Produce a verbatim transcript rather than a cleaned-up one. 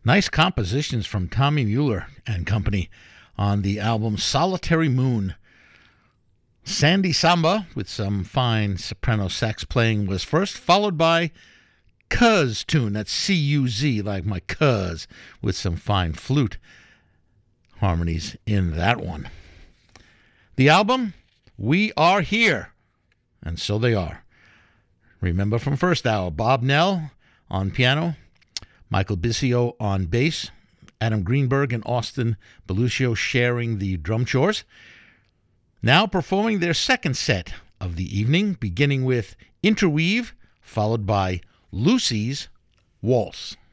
Nice compositions from Tommy Mueller and company on the album Solitary Moon. Sandy Samba with some fine soprano sax playing was first, followed by Cuz tune, that's C U Z, like my cuz, with some fine flute harmonies in that one. The album, We Are Here, and so they are. Remember from first hour, Bob Nell on piano, Michael Bisio on bass, Adam Greenberg and Austin Belluccio sharing the drum chores. Now performing their second set of the evening, beginning with Interweave, followed by Lucy's Waltz.